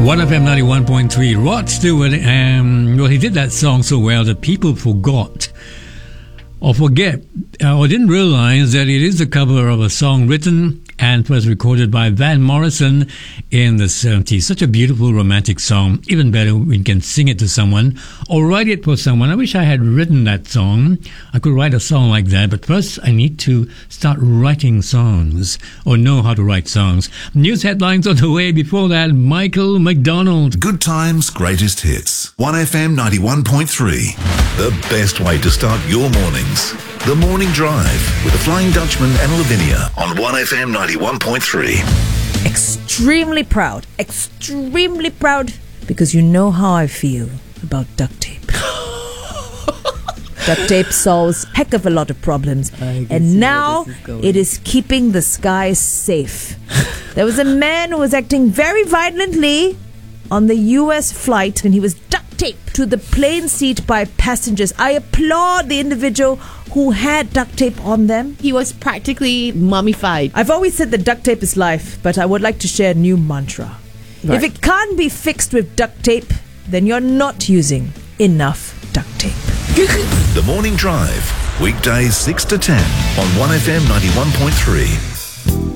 1FM 91.3. Rod Stewart, well, he did that song so well that people forgot or didn't realize that it is a cover of a song written and was recorded by Van Morrison in the 70s. Such a beautiful romantic song. Even better when you can sing it to someone or write it for someone. I wish I had written that song. I could write a song like that, but first I need to start writing songs or know how to write songs. News headlines on the way. Before that, Michael McDonald. Good times, greatest hits. 1FM 91.3. The best way to start your mornings. The Morning Drive with the Flying Dutchman and Lavinia on 1FM 91.3. Extremely proud, because you know how I feel about duct tape. Duct tape solves heck of a lot of problems, and now it is keeping the skies safe. There was a man who was acting very violently on the US flight, and he was duct taped to the plane seat by passengers. I applaud the individual who had duct tape on them. He was practically mummified. I've always said that duct tape is life, but I would like to share a new mantra. Right. If it can't be fixed with duct tape, then you're not using enough duct tape. The Morning Drive, weekdays 6 to 10 on 1FM 91.3.